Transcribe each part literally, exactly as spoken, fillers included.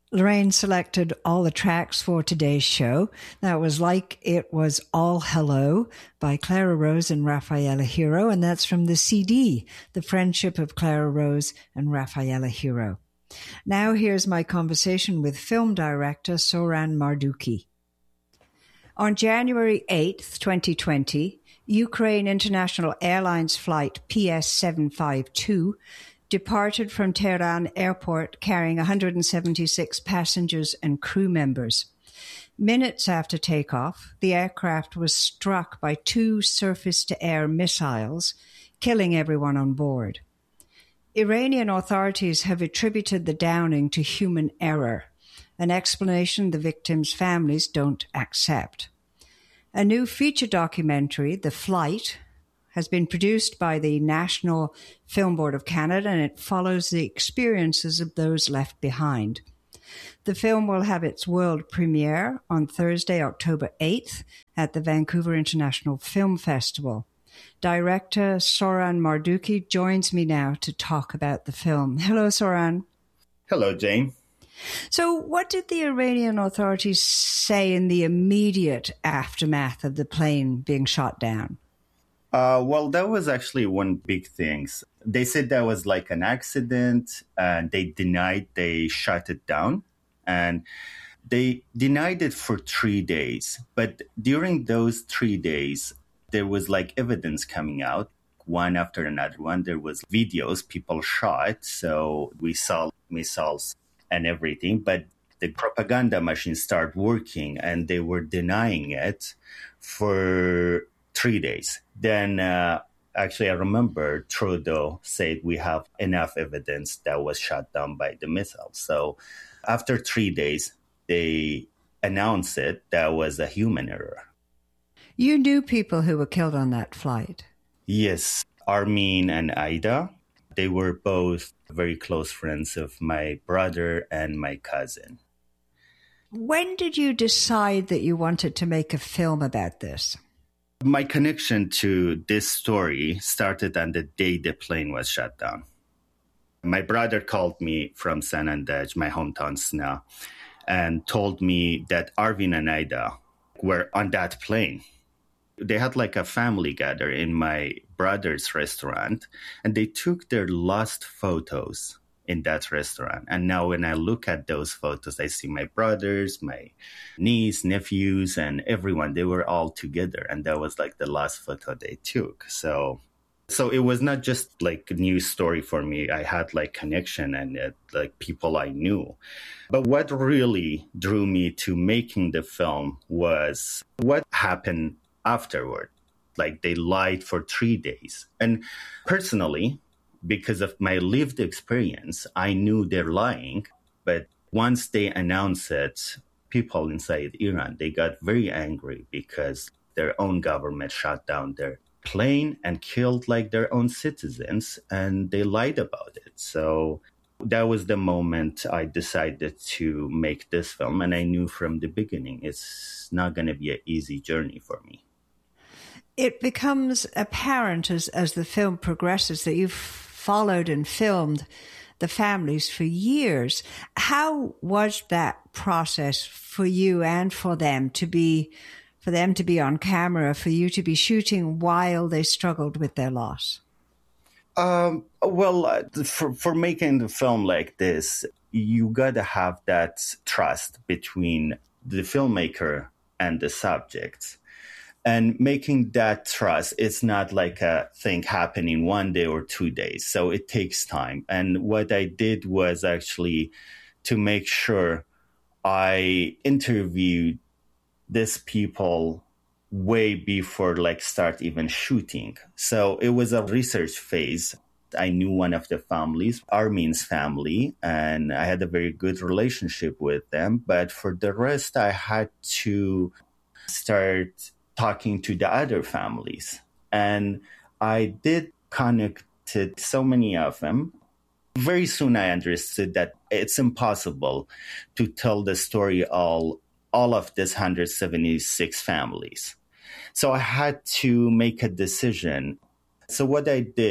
Lorraine selected all the tracks for today's show. That was Like It Was All Hello by Clara Rose and Rafaela Hiro, and that's from the C D, The Friendship of Clara Rose and Rafaela Hiro. Now here's my conversation with film director Soran Marduki. On January eighth, twenty twenty, Ukraine International Airlines flight P S seven five two departed from Tehran airport carrying one hundred seventy-six passengers and crew members. Minutes after takeoff, the aircraft was struck by two surface-to-air missiles, killing everyone on board. Iranian authorities have attributed the downing to human error, an explanation the victims' families don't accept. A new feature documentary, The Flight, has been produced by the National Film Board of Canada, and it follows the experiences of those left behind. The film will have its world premiere on Thursday, October eighth at the Vancouver International Film Festival. Director Soran Marduki joins me now to talk about the film. Hello, Soran. Hello, Jane. So what did the Iranian authorities say in the immediate aftermath of the plane being shot down? Uh, well, that was actually one big thing. They said that was like an accident, and they denied they shut it down. And they denied it for three days. But during those three days, there was like evidence coming out, one after another one. There was videos, people shot, so we saw missiles and everything. But the propaganda machine started working, and they were denying it for three days. Then, uh, actually, I remember Trudeau said we have enough evidence that was shot down by the missile. So after three days, they announced it that was a human error. You knew people who were killed on that flight. Yes, Armin and Aida. They were both very close friends of my brother and my cousin. When did you decide that you wanted to make a film about this? My connection to this story started on the day the plane was shut down. My brother called me from San Andrej, my hometown Sna, and told me that Arvin and Aida were on that plane. They had like a family gather in my brother's restaurant, and they took their last photos in that restaurant. And now when I look at those photos, I see my brothers, my niece, nephews, and everyone. They were all together. And that was like the last photo they took. So so it was not just like a news story for me. I had like connection and uh, like people I knew. But what really drew me to making the film was what happened afterward. Like they lied for three days. And personally, because of my lived experience, I knew they're lying. But once they announced it, people inside Iran, they got very angry because their own government shut down their plane and killed like their own citizens, and they lied about it. So that was the moment I decided to make this film. And I knew from the beginning it's not going to be an easy journey for me. It becomes apparent as, as the film progresses that you've followed and filmed the families for years. How was that process for you and for them to be, for them to be on camera, for you to be shooting while they struggled with their loss? Um, well, uh, for, for making the film like this, you got to have that trust between the filmmaker and the subject. And making that trust, it's not like a thing happening one day or two days. So it takes time. And what I did was actually to make sure I interviewed these people way before like start even shooting. So it was a research phase. I knew one of the families, Armin's family, and I had a very good relationship with them. But for the rest, I had to start talking to the other families. And I did connected so many of them. Very soon I understood that it's impossible to tell the story all, all of this one hundred seventy-six families. So I had to make a decision. So what I did,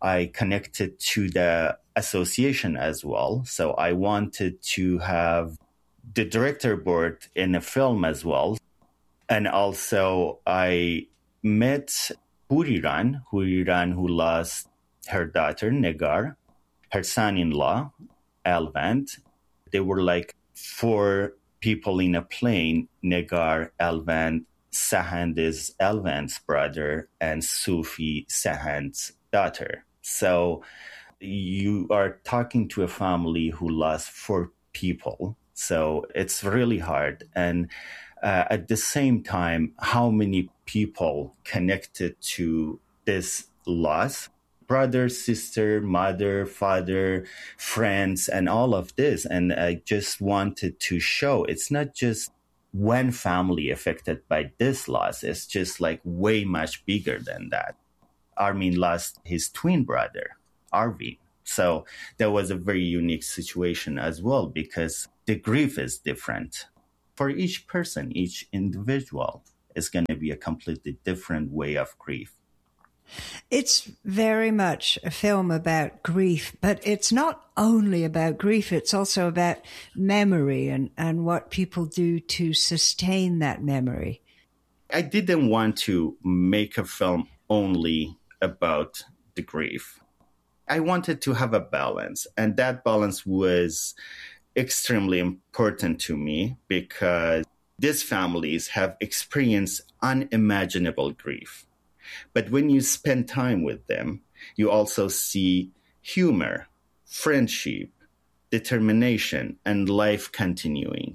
I connected to the association as well. So I wanted to have the director board in a film as well. And also I met Huriran, Huriran who lost her daughter, Negar, her son-in-law, Elvand. They were like four people in a plane, Negar, Elvand, Sahand is Elvand's brother, and Sufi, Sahand's daughter. So you are talking to a family who lost four people. So it's really hard. And uh, at the same time, how many people connected to this loss? Brother, sister, mother, father, friends, and all of this. And I just wanted to show it's not just one family affected by this loss. It's just like way much bigger than that. Armin lost his twin brother, Arvin. So that was a very unique situation as well, because the grief is different. For each person, each individual is going to be a completely different way of grief. It's very much a film about grief, but it's not only about grief. It's also about memory and, and what people do to sustain that memory. I didn't want to make a film only about the grief. I wanted to have a balance, and that balance was extremely important to me because these families have experienced unimaginable grief. But when you spend time with them, you also see humor, friendship, determination, and life continuing.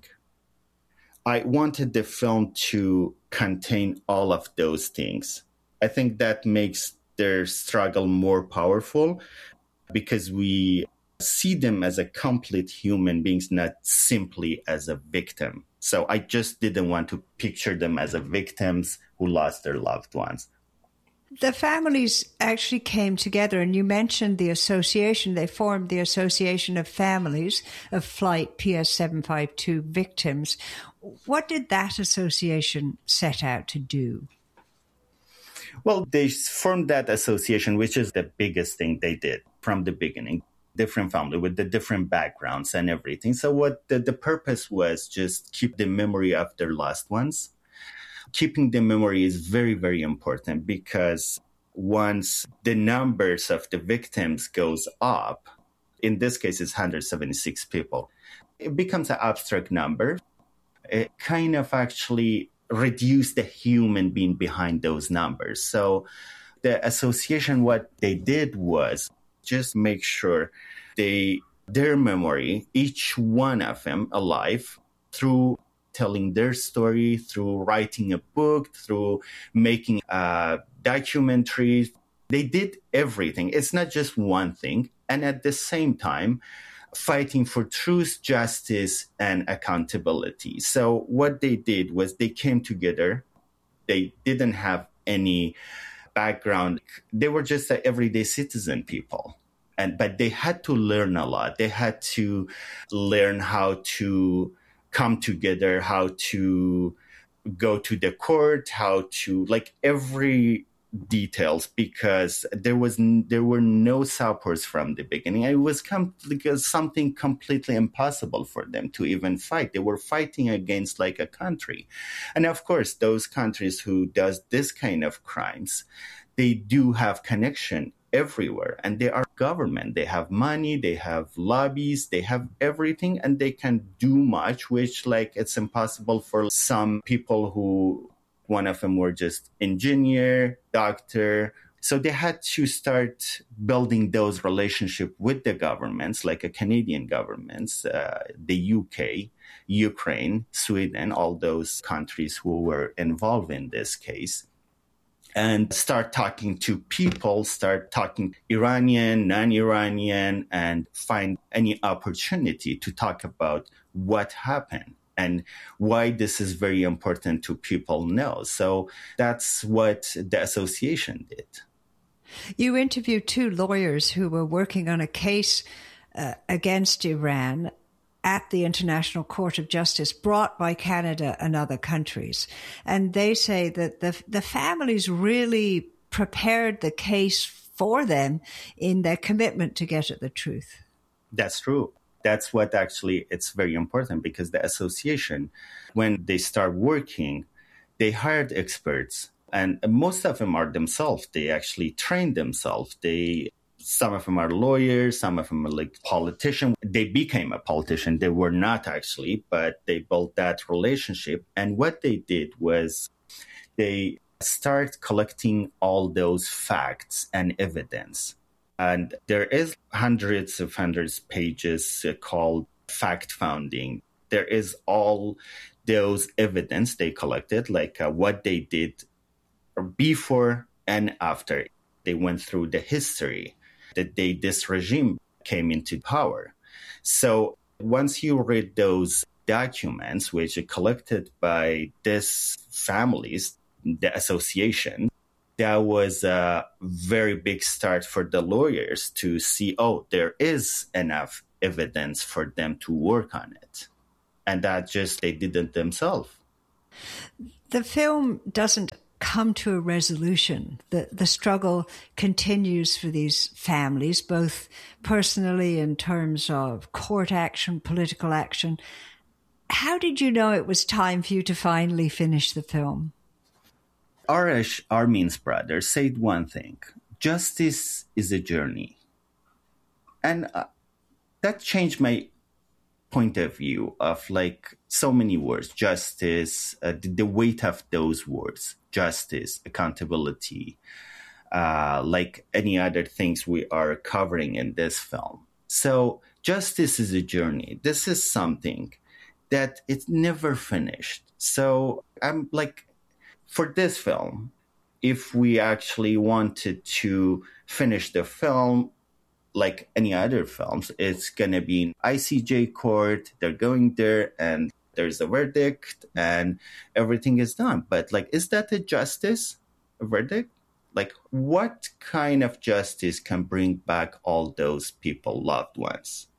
I wanted the film to contain all of those things. I think that makes their struggle more powerful because we see them as a complete human beings, not simply as a victim. So I just didn't want to picture them as a victims who lost their loved ones. The families actually came together, and you mentioned the association. They formed the Association of Families of Flight P S seven five two Victims. What did that association set out to do? Well, they formed that association, which is the biggest thing they did from the beginning. Different family with the different backgrounds and everything. So what the, the purpose was just keep the memory of their lost ones. Keeping the memory is very, very important because once the numbers of the victims goes up, in this case, it's one hundred seventy-six people, it becomes an abstract number. It kind of actually reduces the human being behind those numbers. So the association, what they did was just make sure they, their memory, each one of them alive through telling their story, through writing a book, through making a documentary. They did everything. It's not just one thing. And at the same time, fighting for truth, justice, and accountability. So what they did was they came together. They didn't have any background. They were just an everyday citizen people. And but they had to learn a lot. They had to learn how to come together, how to go to the court, how to like every details, because there was there were no supports from the beginning. It was com- because something completely impossible for them to even fight. They were fighting against like a country. And of course, those countries who does this kind of crimes, they do have connection everywhere, and they are government. They have money, they have lobbies, they have everything, and they can do much, which like it's impossible for some people who, one of them were just engineer, doctor. So they had to start building those relationships with the governments, like a Canadian governments, uh, the U K, Ukraine, Sweden, all those countries who were involved in this case. And start talking to people, start talking Iranian, non-Iranian, and find any opportunity to talk about what happened and why this is very important to people know. So that's what the association did. You interviewed two lawyers who were working on a case uh, against Iran at the International Court of Justice brought by Canada and other countries. And they say that the the families really prepared the case for them in their commitment to get at the truth. That's true. That's what actually, it's very important, because the association, when they start working, they hired experts, and most of them are themselves. They actually train themselves. They, some of them are lawyers, some of them are like politicians. They became a politician. They were not actually, but they built that relationship. And what they did was they start collecting all those facts and evidence. And there is hundreds of hundreds of pages uh, called fact founding. There is all those evidence they collected, like uh, what they did before and after. They went through the history, the day this regime came into power. So once you read those documents, which are collected by these families, the association, that was a very big start for the lawyers to see, oh, there is enough evidence for them to work on it. And that just, they didn't themselves. The film doesn't come to a resolution. The, the struggle continues for these families, both personally in terms of court action, political action. How did you know it was time for you to finally finish the film? Arash Armin's brother said one thing: justice is a journey. And uh, that changed my point of view of like so many words: justice, uh, the, the weight of those words, justice, accountability, uh, like any other things we are covering in this film. So justice is a journey. This is something that it's never finished. So I'm like, for this film, if we actually wanted to finish the film like any other films, it's going to be an I C J court. They're going there and there's a verdict and everything is done. But like, is that a justice, a verdict? Like, what kind of justice can bring back all those people, loved ones?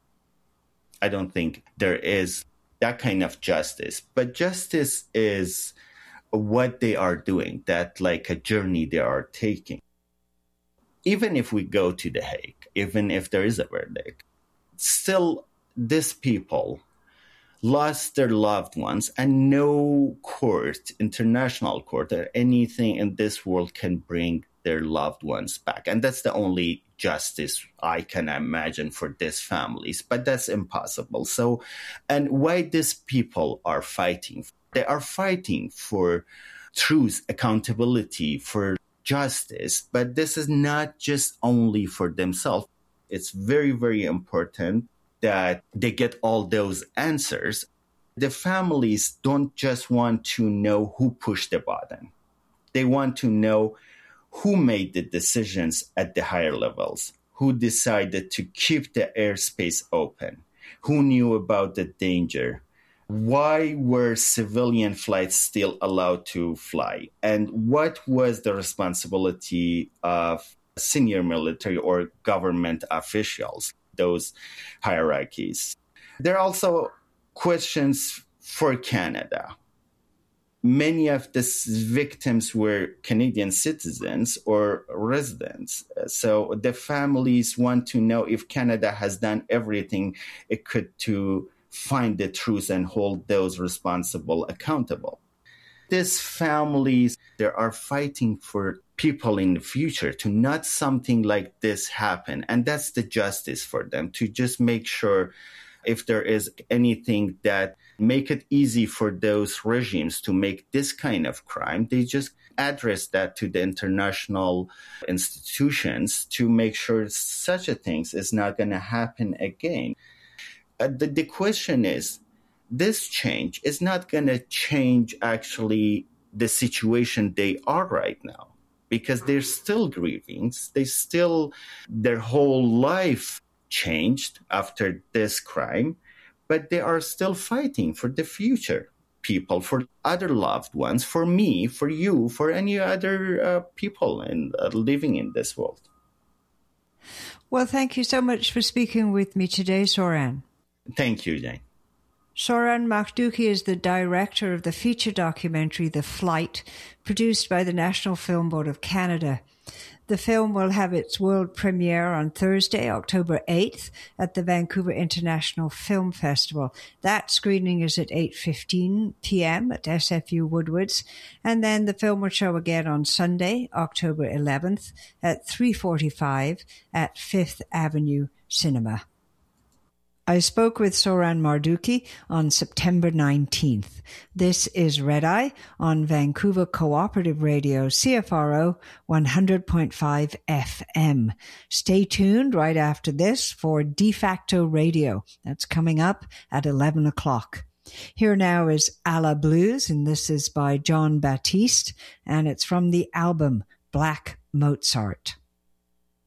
I don't think there is that kind of justice. But justice is what they are doing, that like a journey they are taking. Even if we go to The Hague, even if there is a verdict, still these people lost their loved ones, and no court, international court, or anything in this world can bring their loved ones back. And that's the only justice I can imagine for these families, but that's impossible. So, and why these people are fighting? They are fighting for truth, accountability, for justice, but this is not just only for themselves. It's very, very important that they get all those answers. The families don't just want to know who pushed the button. They want to know who made the decisions at the higher levels, who decided to keep the airspace open, who knew about the danger. Why were civilian flights still allowed to fly? And what was the responsibility of senior military or government officials, those hierarchies? There are also questions for Canada. Many of the victims were Canadian citizens or residents. So the families want to know if Canada has done everything it could to find the truth and hold those responsible accountable. These families, they are fighting for people in the future to not something like this happen. And that's the justice for them, to just make sure if there is anything that make it easy for those regimes to make this kind of crime, they just address that to the international institutions to make sure such a thing is not going to happen again. Uh, the, the question is, this change is not going to change actually the situation they are right now, because they're still grieving. They still, their whole life changed after this crime, but they are still fighting for the future people, for other loved ones, for me, for you, for any other uh, people in, uh, living in this world. Well, thank you so much for speaking with me today, Soran. Thank you, Jane. Soran Makdouki is the director of the feature documentary The Flight, produced by the National Film Board of Canada. The film will have its world premiere on Thursday, October eighth at the Vancouver International Film Festival. That screening is at eight fifteen p.m. at S F U Woodwards. And then the film will show again on Sunday, October eleventh at three forty-five at Fifth Avenue Cinema. I spoke with Soran Marduki on September nineteenth. This is Red Eye on Vancouver Cooperative Radio, C F R O one hundred point five F M. Stay tuned right after this for De Facto Radio. That's coming up at eleven o'clock. Here now is A La Blues, and this is by John Baptiste, and it's from the album Black Mozart.